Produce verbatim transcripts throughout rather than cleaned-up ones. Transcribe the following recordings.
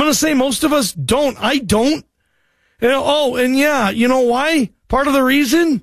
want to say most of us don't. I don't. You know, oh, and yeah, you know why? Part of the reason?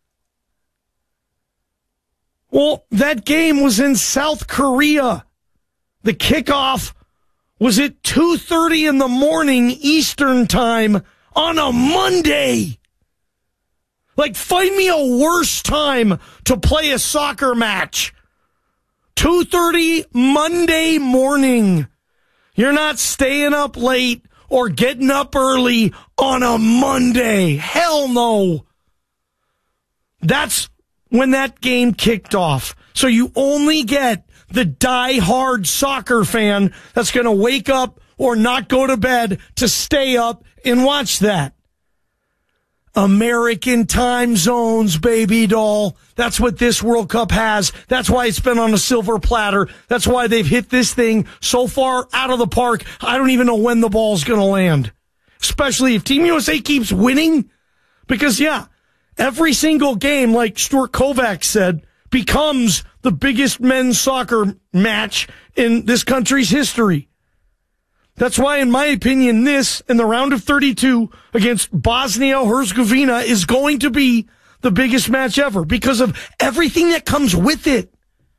Well, that game was in South Korea. The kickoff was at two thirty in the morning Eastern time on a Monday. Like, find me a worse time to play a soccer match. two thirty Monday morning. You're not staying up late or getting up early on a Monday. Hell no. That's when that game kicked off. So you only get the die-hard soccer fan that's going to wake up or not go to bed to stay up and watch that. American time zones, baby doll. That's what this World Cup has. That's why it's been on a silver platter. That's why they've hit this thing so far out of the park, I don't even know when the ball's going to land. Especially if Team U S A keeps winning. Because, yeah, every single game, like Stuart Kovacs said, becomes the biggest men's soccer match in this country's history. That's why, in my opinion, this, in the round of thirty-two against Bosnia-Herzegovina, is going to be the biggest match ever because of everything that comes with it.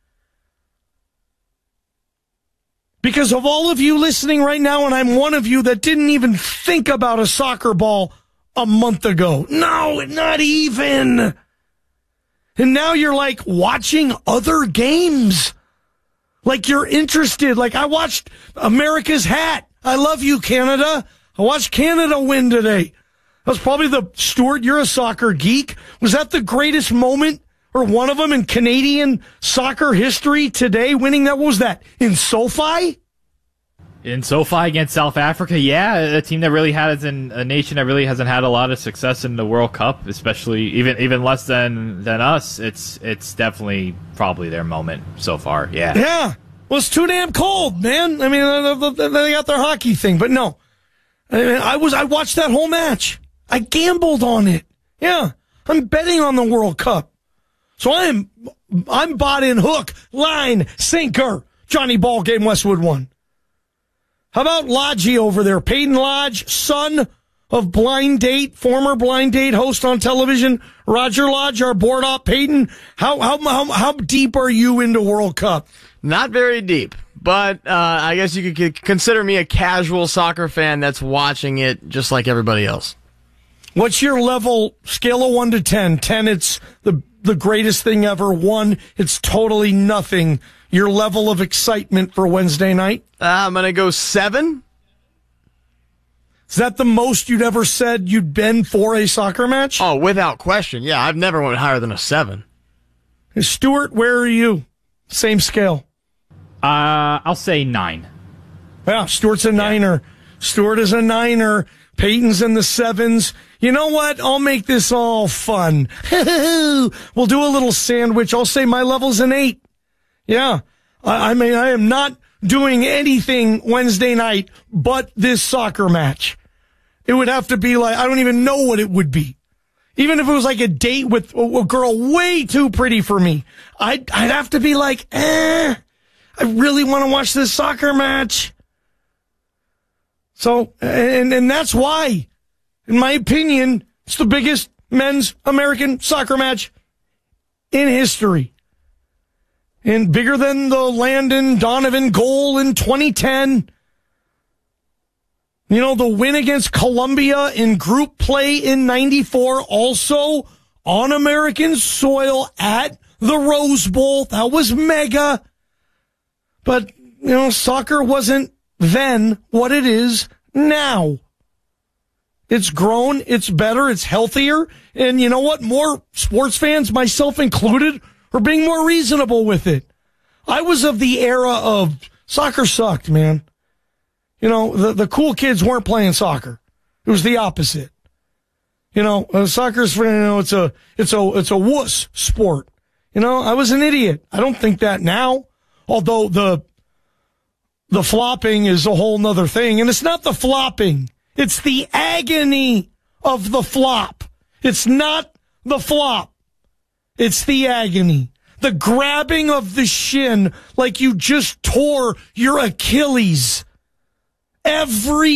Because of all of you listening right now, and I'm one of you that didn't even think about a soccer ball a month ago. No, not even. And now you're like watching other games. Like you're interested. Like I watched America's Hat. I love you, Canada. I watched Canada win today. That was probably the, Stuart, you're a soccer geek. Was that the greatest moment or one of them in Canadian soccer history today, winning that? What was that, in SoFi? In SoFi against South Africa, yeah, a team that really has in a nation that really hasn't had a lot of success in the World Cup, especially even even less than than us. It's it's definitely probably their moment so far. Yeah, yeah. Well, it's too damn cold, man. I mean, they got their hockey thing, but no, I, mean, I was I watched that whole match. I gambled on it. Yeah, I'm betting on the World Cup, so I'm I'm bought in hook, line, sinker. Johnny Ballgame Westwood won. How about Lodgy over there? Peyton Lodge, son of Blind Date, former Blind Date host on television. Roger Lodge, our board op. Peyton, how, how, how, how deep are you into World Cup? Not very deep, but uh, I guess you could consider me a casual soccer fan that's watching it just like everybody else. What's your level, scale of one to ten? ten, it's the, the greatest thing ever. one, it's totally nothing. Your level of excitement for Wednesday night? Uh, I'm going to go seven. Is that the most you'd ever said you'd been for a soccer match? Oh, without question. Yeah, I've never went higher than a seven. Hey, Stuart, where are you? Same scale. Uh, I'll say nine. Yeah, Stuart's a niner. Yeah. Stuart is a niner. Peyton's in the sevens. You know what? I'll make this all fun. We'll do a little sandwich. I'll say my level's an eight. Yeah, I, I mean, I am not doing anything Wednesday night but this soccer match. It would have to be like, I don't even know what it would be. Even if it was like a date with a, a girl way too pretty for me, I'd, I'd have to be like, eh, I really want to watch this soccer match. So, and, and that's why, in my opinion, it's the biggest men's American soccer match in history. And bigger than the Landon Donovan goal in twenty ten. You know, the win against Colombia in group play in ninety-four, also on American soil at the Rose Bowl. That was mega. But, you know, soccer wasn't then what it is now. It's grown, it's better, it's healthier. And you know what? More sports fans, myself included, or being more reasonable with it. I was of the era of soccer sucked, man. You know, the, the cool kids weren't playing soccer. It was the opposite. You know, uh, soccer's, you know, it's a, it's a, it's a wuss sport. You know, I was an idiot. I don't think that now. Although the, the flopping is a whole nother thing. And it's not the flopping. It's the agony of the flop. It's not the flop. It's the agony. The grabbing of the shin like you just tore your Achilles. Every